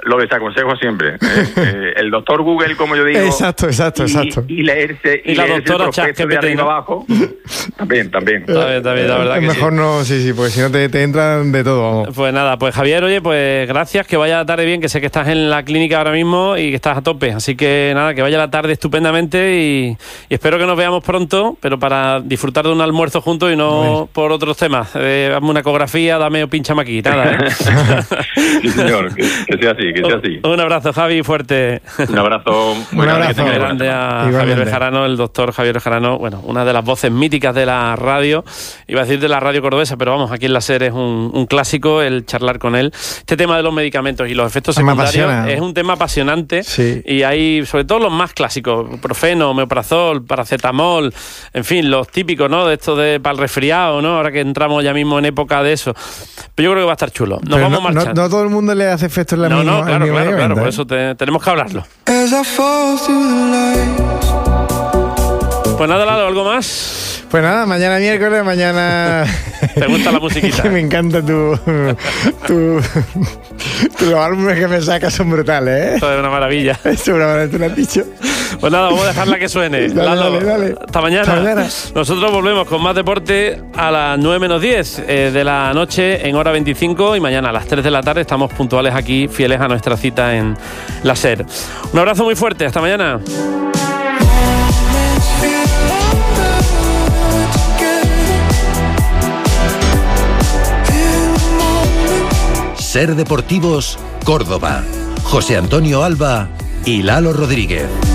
lo desaconsejo siempre. El doctor Google, como yo digo. Exacto. Y leerse y la doctora ChatGPT de arriba abajo. También. Está bien, la verdad es que mejor sí. No, sí, porque si no te entran de todo, vamos. Pues nada, pues Javier, oye, pues gracias, que vaya la tarde bien, que sé que estás en la clínica ahora mismo y que estás a tope, así que nada, que vaya la tarde estupendamente y espero que nos veamos pronto, pero para disfrutar de un almuerzo juntos y no por otros temas. Hazme una ecografía, dame o pínchame aquí, nada, ¿eh? Sí, señor, que sea así. Un abrazo, Javi, fuerte. Un abrazo muy grande a Javier Bejarano, el doctor Javier Bejarano, bueno, una de las voces míticas de la radio, iba a decir de la radio cordobesa, pero vamos, aquí en la SER es un clásico el charlar con él. Este tema de los medicamentos y los efectos secundarios es un tema apasionante, sí. Y hay, sobre todo los más clásicos, ibuprofeno, omeprazol, paracetamol, en fin, los típicos, ¿no? De esto de para el resfriado, ¿no? Ahora que entramos ya mismo en época de eso. Pero yo creo que va a estar chulo. Nos vamos marchando. No todo el mundo le hace efecto en la misma. No, claro, por eso tenemos que hablarlo. Pues nada, Lalo, ¿algo más? Pues nada, mañana miércoles, ¿Te gusta la musiquita? Me encanta los álbumes que me sacas son brutales, ¿eh? Esto es una maravilla. Es una maravilla, tú lo has dicho. Pues nada, vamos a dejarla que suene. Dale. Hasta mañana. Nosotros volvemos con más deporte a las 9 menos 10 de la noche en hora 25 y mañana a las 3 de la tarde estamos puntuales aquí, fieles a nuestra cita en la SER. Un abrazo muy fuerte, hasta mañana. SER Deportivos, Córdoba. José Antonio Alba y Lalo Rodríguez.